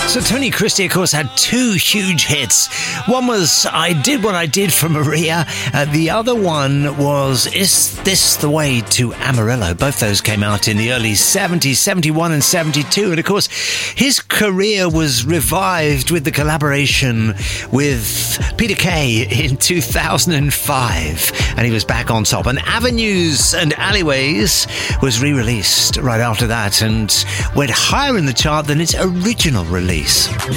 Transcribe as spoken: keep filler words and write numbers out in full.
So Tony Christie, of course, had two huge hits. One was I Did What I Did for Maria. Uh, the other one was Is This the Way to Amarillo? Both those came out in the early seventies, seventy-one and seventy-two. And of course, his career was revived with the collaboration with Peter Kay in two thousand five. And he was back on top. And Avenues and Alleyways was re-released right after that and went higher in the chart than its original release.